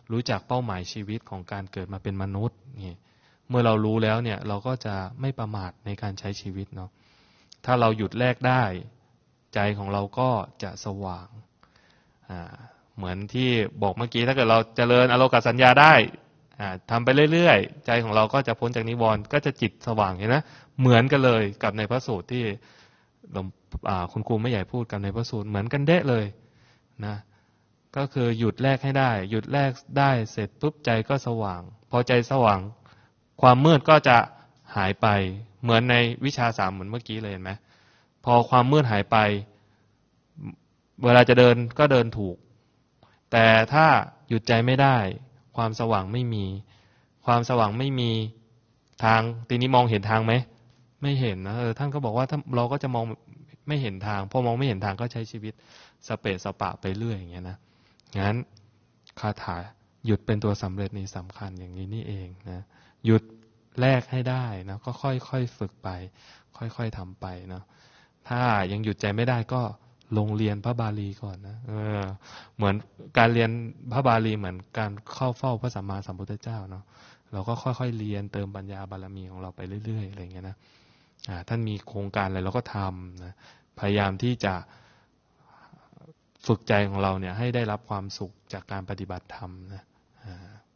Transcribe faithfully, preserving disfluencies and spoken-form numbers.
รู้จักเป้าหมายชีวิตของการเกิดมาเป็นมนุษย์นี่เมื่อเรารู้แล้วเนี่ยเราก็จะไม่ประมาทในการใช้ชีวิตเนาะถ้าเราหยุดแลกได้ใจของเราก็จะสว่างอ่าเหมือนที่บอกเมื่อกี้ถ้าเกิดเราเจริญอโลกสัญญาได้ทำไปเรื่อยๆใจของเราก็จะพ้นจากนิวรณ์ก็จะจิตสว่างเห็นไหมเหมือนกันเลยกับในพระสูตรที่คุณครูไม่ใหญ่พูดกับในพระสูตรเหมือนกันเด๊ะเลยนะก็คือหยุดแลกให้ได้หยุดแลกได้เสร็จปุ๊บใจก็สว่างพอใจสว่างความมืดก็จะหายไปเหมือนในวิชาสามเหมือนเมื่อกี้เลยเห็นไหมพอความมืดหายไปเวลาจะเดินก็เดินถูกแต่ถ้าหยุดใจไม่ได้ความสว่างไม่มีความสว่างไม่มีทางทีนี้มองเห็นทางไหมไม่เห็นนะเออท่านก็บอกว่าถ้าเราก็จะมองไม่เห็นทางพอมองไม่เห็นทางก็ใช้ชีวิตสเปะสปะไปเรื่อยอย่างเงี้ยนะงั้นคาถาหยุดเป็นตัวสำเร็จนี่สำคัญอย่างนี้นี่เองนะหยุดแลกให้ได้นะก็ค่อยๆฝึกไปค่อยๆทำไปเนาะถ้ายังหยุดใจไม่ได้ก็ลงเรียนพระบาลีก่อนนะเออเหมือนการเรียนพระบาลีเหมือนการเข้าเฝ้าพระสัมมาสัมพุทธเจ้าเนาะเราก็ค่อยๆเรียนเติมปัญญาบารมีของเราไปเรื่อยๆอะไรอย่างเงี้ยนะอ่าท่านมีโครงการอะไรเราก็ทำนะพยายามที่จะฝึกใจของเราเนี่ยให้ได้รับความสุขจากการปฏิบัติธรรมนะ